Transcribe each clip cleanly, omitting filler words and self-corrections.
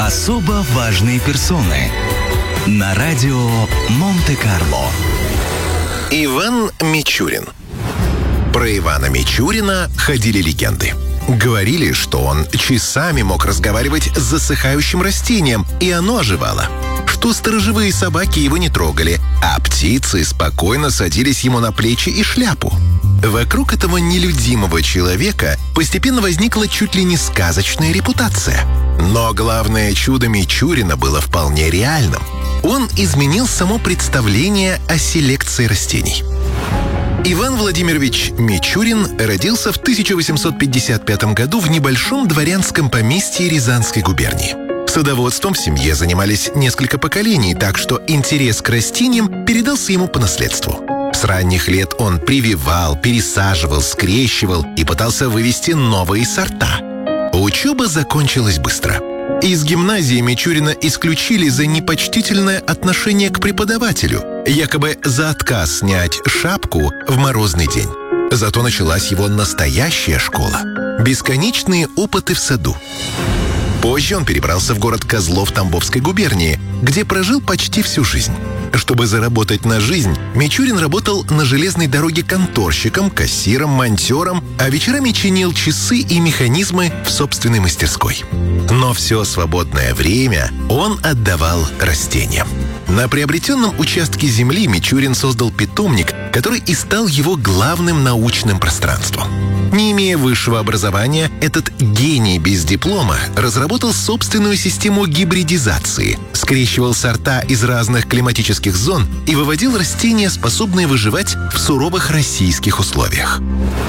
Особо важные персоны на радио Монте-Карло. Иван Мичурин. Про Ивана Мичурина ходили легенды. Говорили, что он часами мог разговаривать с засыхающим растением, и оно оживало. Что сторожевые собаки его не трогали, а птицы спокойно садились ему на плечи и шляпу. Вокруг этого нелюдимого человека постепенно возникла чуть ли не сказочная репутация. Но главное чудо Мичурина было вполне реальным. Он изменил само представление о селекции растений. Иван Владимирович Мичурин родился в 1855 году в небольшом дворянском поместье Рязанской губернии. Садоводством в семье занимались несколько поколений, так что интерес к растениям передался ему по наследству. С ранних лет он прививал, пересаживал, скрещивал и пытался вывести новые сорта. Учеба закончилась быстро. Из гимназии Мичурина исключили за непочтительное отношение к преподавателю, якобы за отказ снять шапку в морозный день. Зато началась его настоящая школа. Бесконечные опыты в саду. Позже он перебрался в город Козлов Тамбовской губернии, где прожил почти всю жизнь. Чтобы заработать на жизнь, Мичурин работал на железной дороге конторщиком, кассиром, монтером, а вечерами чинил часы и механизмы в собственной мастерской. Но все свободное время он отдавал растениям. На приобретенном участке земли Мичурин создал питомник, который и стал его главным научным пространством. Не имея высшего образования, этот гений без диплома разработал собственную систему гибридизации, скрещивал сорта из разных климатических зон и выводил растения, способные выживать в суровых российских условиях.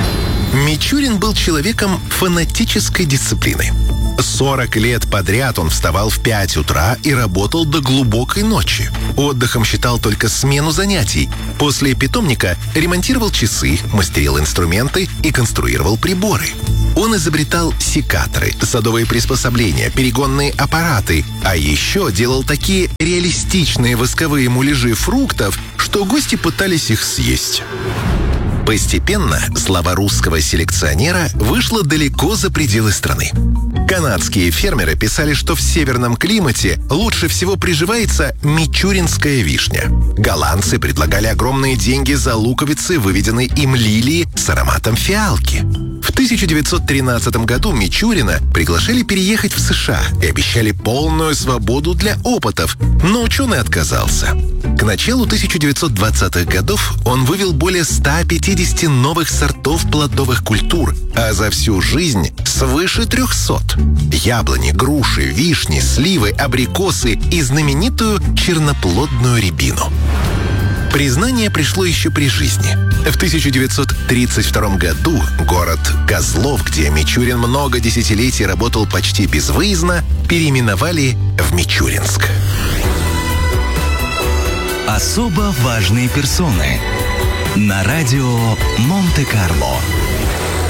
Мичурин был человеком фанатической дисциплины. 40 лет подряд он вставал в 5 утра и работал до глубокой ночи. Отдыхом считал только смену занятий. После питомника ремонтировал часы, мастерил инструменты и конструировал приборы. Он изобретал секаторы, садовые приспособления, перегонные аппараты, а еще делал такие реалистичные восковые муляжи фруктов, что гости пытались их съесть. Постепенно слава русского селекционера вышла далеко за пределы страны. Канадские фермеры писали, что в северном климате лучше всего приживается мичуринская вишня. Голландцы предлагали огромные деньги за луковицы, выведенные им лилии с ароматом фиалки. В 1913 году Мичурина приглашали переехать в США и обещали полную свободу для опытов, но ученый отказался. К началу 1920-х годов он вывел более 150 новых сортов плодовых культур, а за всю жизнь свыше 300. Яблони, груши, вишни, сливы, абрикосы и знаменитую черноплодную рябину. Признание пришло еще при жизни. В 1932 году город Козлов, где Мичурин много десятилетий работал почти безвыездно, переименовали в Мичуринск. Особо важные персоны на радио Монте-Карло.